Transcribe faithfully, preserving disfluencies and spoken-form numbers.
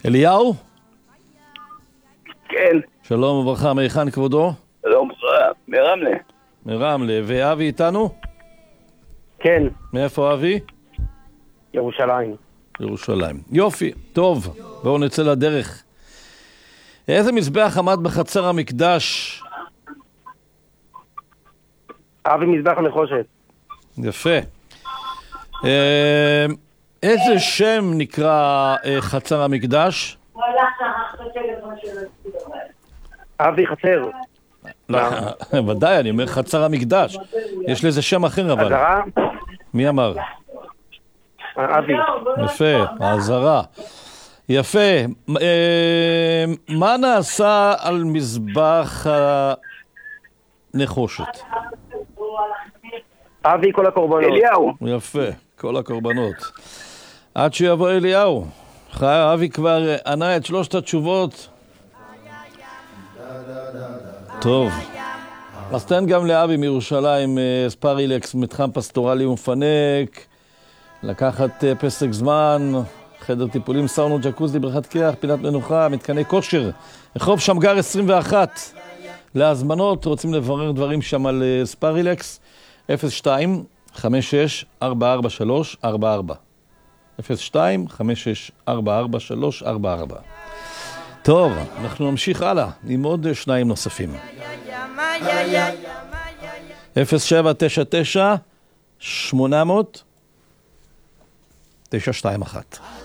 אליהו? כן. שלום וברכה, מהיכן כבודו? שלום וברכה, מרמלה. מרמלה, ואבי איתנו? כן. מאיפה אבי? ירושלים. ירושלים. יופי, טוב, בואו נצא לדרך. איזה מזבח עמד בחצר המקדש? אבי מזבח הנחושת. יפה. אה, איזה שם נקרא אה, חצר המקדש? אבי חצר. לא, ודאי, אני אומר חצר המקדש. יש לזה שם אחר אבל. עזרה? מי אמר? אבי. יפה, העזרה. יפה. אה, מה נעשה על מזבח הנחושת? אבי כל הקורבנות. אליהו. יפה, כל הקורבנות. עד שיבוא אליהו. חי, אבי כבר ענה את שלושת התשובות. טוב. אז תן גם לאבי מירושלים ספרילקס, מתחם פסטורלי ומפנק, לקחת פסק זמן, חדר טיפולים, סאונו, ג'קוזי, בריכת קרח, פינת מנוחה, מתקני כושר, רחוב שמגר עשרים ואחת. להזמנות, רוצים לברר דברים שם על ספרילקס, אפס שתיים חמש שש ארבע ארבע שלוש ארבע ארבע. אפס שתיים חמש שש ארבע ארבע שלוש ארבע ארבע. טוב, אנחנו נמשיך הלאה עם עוד שניים נוספים. אפס שבע תשע תשע שמונה אפס אפס תשע שתיים אחת.